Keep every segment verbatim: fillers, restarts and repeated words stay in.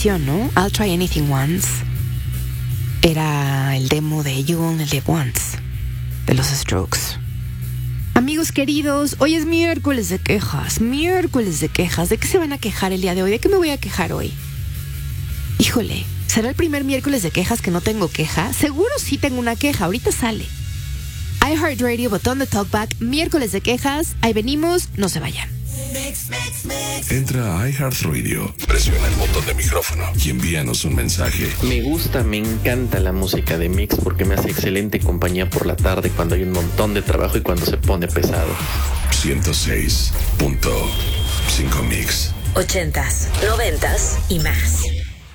canción, ¿no? I'll Try Anything Once. Era el demo de You Only Live Once, de los Strokes. Amigos queridos, hoy es miércoles de quejas, miércoles de quejas. ¿De qué se van a quejar el día de hoy? ¿De qué me voy a quejar hoy? Híjole, ¿será el primer miércoles de quejas que no tengo queja? Seguro sí tengo una queja, ahorita sale. iHeartRadio, botón de talkback, miércoles de quejas. Ahí venimos, no se vayan. Entra a iHeartRadio, presiona el botón de micrófono y envíanos un mensaje. Me gusta, me encanta la música de Mix porque me hace excelente compañía por la tarde cuando hay un montón de trabajo y cuando se pone pesado. ciento seis punto cinco Mix. Ochentas, noventas y más.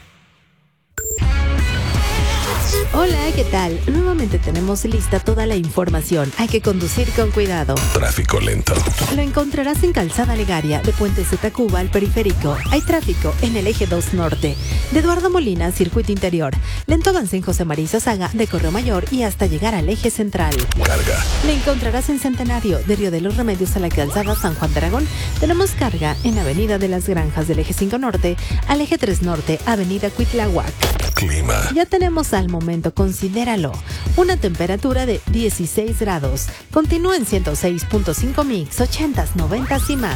Hola, ¿qué tal? Nuevamente tenemos lista toda la información. Hay que conducir con cuidado. Tráfico lento. Lo encontrarás en Calzada Legaria, de Puente de Tacuba al Periférico. Hay tráfico en el eje dos Norte, de Eduardo Molina, Circuito Interior. Lento avance en José María Saga, de Correo Mayor y hasta llegar al eje central. Carga. Le encontrarás en Centenario, de Río de los Remedios a la Calzada San Juan de Aragón. Tenemos carga en Avenida de las Granjas del eje cinco Norte, al eje tres Norte, Avenida Cuitláhuac. Clima. Ya tenemos al momento, considéralo, una temperatura de dieciséis grados. Continúa en ciento seis punto cinco Mix, ochentas, noventas y más.